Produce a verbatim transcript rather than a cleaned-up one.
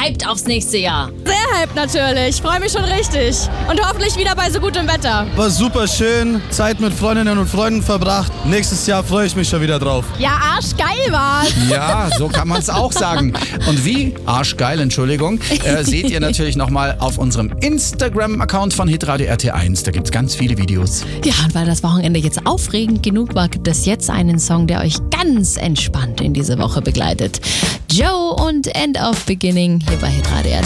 hyped aufs nächste Jahr? Sehr hyped natürlich. Freue mich schon richtig. Und hoffentlich wieder bei so gutem Wetter. War super schön. Zeit mit Freundinnen und Freunden verbracht. Nächstes Jahr freue ich mich schon wieder drauf. Ja, arschgeil war's. Ja, so kann man es auch sagen. Und wie? Arschgeil, Entschuldigung. Äh, seht ihr natürlich nochmal auf unserem Instagram-Account von Hitradio R T eins. Da gibt es ganz viele Videos. Ja, und weil das Wochenende jetzt aufregend genug war, gibt es jetzt einen Song, der euch ganz entspannt in diese Woche begleitet. Joe und End of Beginning hier bei Hitradio R T eins.